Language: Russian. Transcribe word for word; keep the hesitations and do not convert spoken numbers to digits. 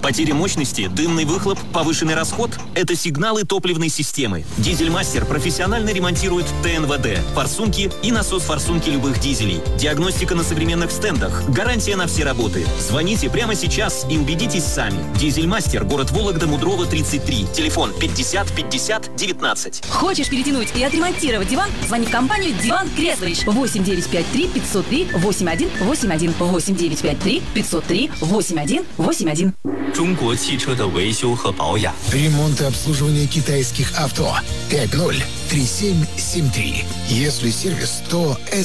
Потеря мощности, дымный выхлоп, повышенный расход – это сигналы топливной системы. Дизель-мастер профессионально ремонтирует ТНВД, форсунки и насос-форсунки любых дизелей. Диагностика на современных стендах. Гарантия на все работы. Звоните прямо сейчас и убедитесь сами. Дизель-мастер, город Вологда, Мудрова, тридцать три. Телефон пятьдесят пятьдесят девятнадцать. Хочешь перетянуть и отремонтировать диван? Звони в компанию «Диван Креслович». восемь девятьсот пятьдесят три пятьсот три восемь один восемь один. восемь девятьсот пятьдесят три пятьсот три восемь один восемь один. 中国汽车的维修和保养。 Ремонт и обслуживание китайских авто. пять ноль три семь семь три. Если сервис, то эс